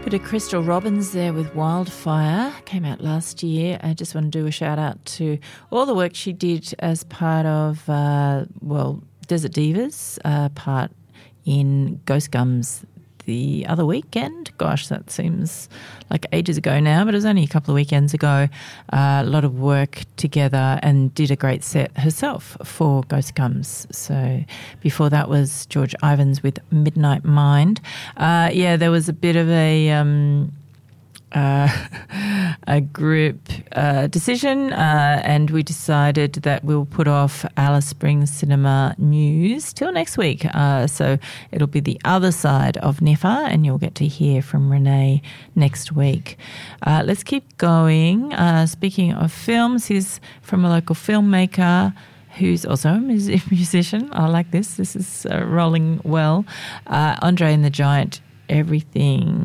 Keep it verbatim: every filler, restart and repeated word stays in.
Bit of Crystal Robbins there with Wildfire. Came out last year. I just want to do a shout out to all the work she did as part of, uh, well, Desert Divas, uh, part in Ghost Gums the other weekend. Gosh, that seems like ages ago now, but it was only a couple of weekends ago. Uh, a lot of work together and did a great set herself for Ghost Gums. So before that was George Ivans with Midnight Mind. Uh, yeah, there was a bit of a... Um, Uh, a group uh, decision, uh, and we decided that we'll put off Alice Springs Cinema News till next week. Uh, so it'll be the other side of N I F A, and you'll get to hear from Renee next week. Uh, let's keep going. Uh, speaking of films, here's from a local filmmaker who's also a mus- musician. I like this. This is uh, rolling well. Uh, Andre and the Giant, Everything